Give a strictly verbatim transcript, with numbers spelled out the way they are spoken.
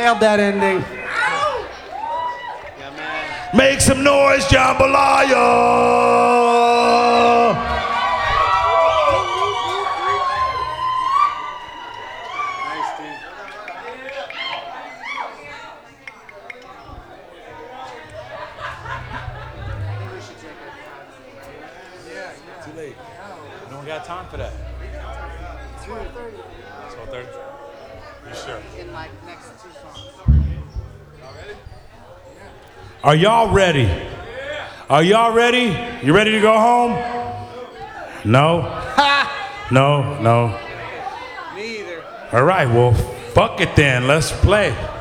Nailed that ending. Make some noise, jambalaya! Too late. No one got time for that. twelve thirty. twelve thirty? You sure? In like next two songs. Are y'all ready? Are y'all ready? You ready to go home? No? No, no. Me either. All right, well, fuck it then. Let's play.